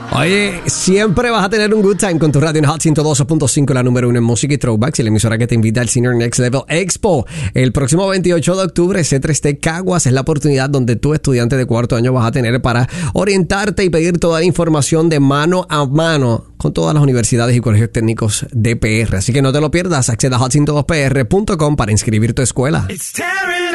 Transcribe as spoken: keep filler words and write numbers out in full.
Oye, siempre vas a tener un good time con tu radio en Hot ciento doce punto cinco, la número uno en música y throwbacks, y la emisora que te invita al Senior Next Level Expo. El próximo veintiocho de octubre, C tres T Caguas es la oportunidad donde tú, estudiante de cuarto año, vas a tener para orientarte y pedir toda la información de mano a mano con todas las universidades y colegios técnicos de P R. Así que no te lo pierdas, acceda a hot ciento dos p r punto com para inscribir tu escuela.